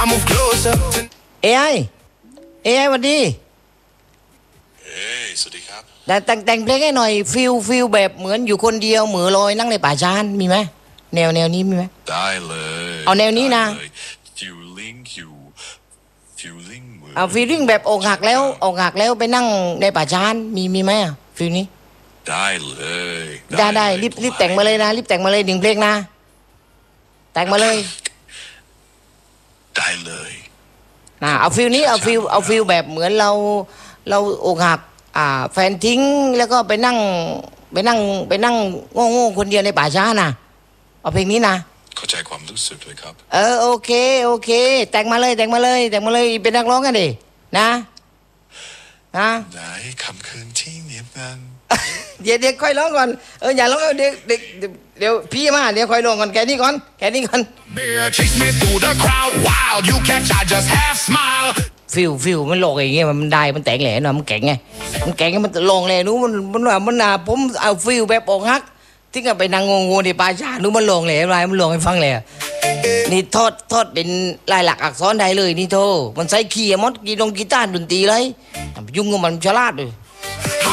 move closer เอไอสวัสดีสวัสดีครับแต่งเพลงให้หน่อยฟิลแบบเหมือนอยู่คนเดียวเหมือลอยนั่งในป่าช้ามีไหมแนวนี้มีไหมได้เลยเอาแนวนี้นะฟิลลิ่งเหมือนเอาฟีลลิ่งแบบอกหักแล้วไปนั่งในป่าช้ามีไหมฟิลนี้ได้เลยได้รีบแต่งมาเลยนะรีบแต่งมาเลย1 เพลงนะแต่งมาเลยได้เลยเอาฟิลนี้เอาฟิลแบบเหมือนเราอกหักแฟนทิ้งแล้วก็ไปนั่งโง่คนเดียวในป่าช้านะเอาเพลงนี้นะเข้าใจความรู้สึกเลยครับโอเคแต่งมาเลยเป็นนักร้องกันดินะไหนคำคืนที่เนียบนันเดี๋ยวค่อยร้องก่อนอย่าร้องเดี๋ยวพี่มาเดี๋ยวค่อยร้องก่อนแค่นี้ก่อน chase me through the crowd wild you catch I just half smile ฟิลมันโลกอย่างเงี้ยมันได้มันแต่งแหล่หน่อยมันแข็งไงมันลงแหล่นู้มันผมเอาฟิลแบบอกหักที่ก็ไปนั่งงงในป่าช้านู้มันลงแหล่อะไรมันลงให้ฟังแหล่นี่ทอดเป็นลายหลักอักษรได้เลยนี่โทมันใช้คีย์มดกีตาร์ดนตรีเลยยุ่งกับมันฉลาดเลย